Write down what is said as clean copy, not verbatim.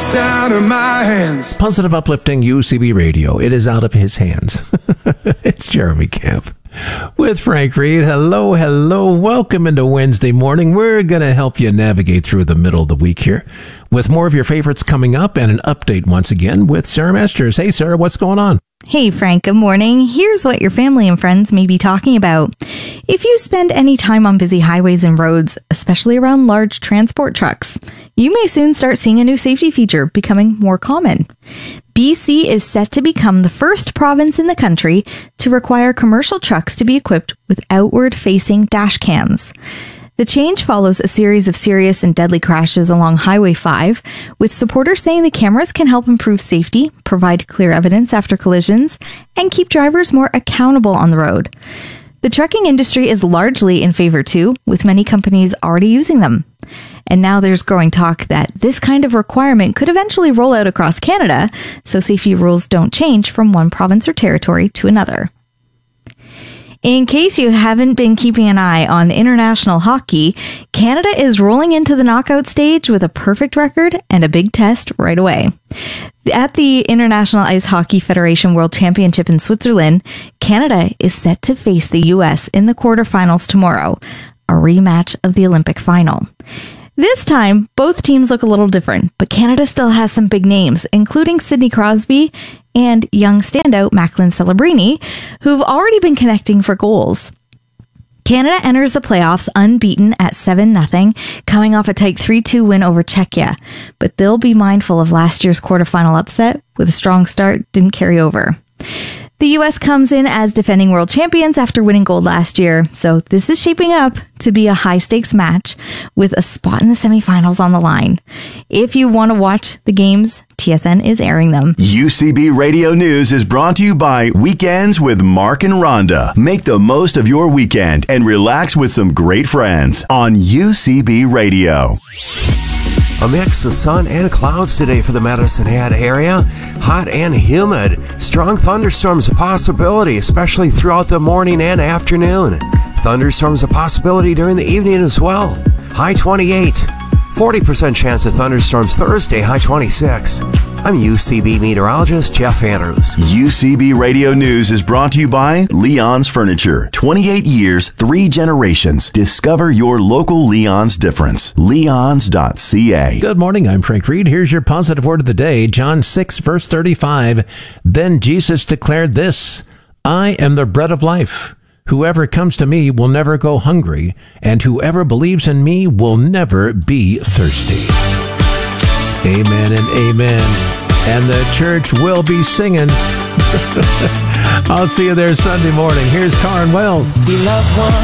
It's out of my hands. Positive, uplifting UCB Radio. It is out of his hands. It's Jeremy Camp with Frank Reed. Hello, hello. Welcome into Wednesday morning. We're going to help you navigate through the middle of the week here with more of your favorites coming up and an update once again with Sarah Masters. Hey, Sarah, what's going on? Hey, Frank, good morning. Here's what your family and friends may be talking about. If you spend any time on busy highways and roads, especially around large transport trucks, you may soon start seeing a new safety feature becoming more common. BC is set to become the first province in the country to require commercial trucks to be equipped with outward-facing dash cams. The change follows a series of serious and deadly crashes along Highway 5, with supporters saying the cameras can help improve safety, provide clear evidence after collisions, and keep drivers more accountable on the road. The trucking industry is largely in favor too, with many companies already using them. And now there's growing talk that this kind of requirement could eventually roll out across Canada, so safety rules don't change from one province or territory to another. In case you haven't been keeping an eye on international hockey, Canada is rolling into the knockout stage with a perfect record and a big test right away. At the International Ice Hockey Federation World Championship in Switzerland, Canada is set to face the US in the quarterfinals tomorrow, a rematch of the Olympic final. This time, both teams look a little different, but Canada still has some big names, including Sidney Crosby and young standout Macklin Celebrini, who've already been connecting for goals. Canada enters the playoffs unbeaten at 7-0, coming off a tight 3-2 win over Czechia, but they'll be mindful of last year's quarterfinal upset with a strong start didn't carry over. The U.S. comes in as defending world champions after winning gold last year, so this is shaping up to be a high-stakes match with a spot in the semifinals on the line. If you want to watch the games, TSN is airing them. UCB Radio News is brought to you by Weekends with Mark and Rhonda. Make the most of your weekend and relax with some great friends on UCB Radio. A mix of sun and clouds today for the Medicine Hat area. Hot and humid. Strong thunderstorms a possibility, especially throughout the morning and afternoon. Thunderstorms a possibility during the evening as well. High 28. 40% chance of thunderstorms Thursday, high 26. I'm UCB meteorologist Jeff Andrews. UCB Radio News is brought to you by Leon's Furniture. 28 years, 3 generations. Discover your local Leon's difference. Leons.ca. Good morning, I'm Frank Reed. Here's your positive word of the day. John 6, verse 35. Then Jesus declared this, I am the bread of life. Whoever comes to me will never go hungry, and whoever believes in me will never be thirsty. Amen and amen. And the church will be singing. I'll see you there Sunday morning. Here's Taryn Wells. We love one.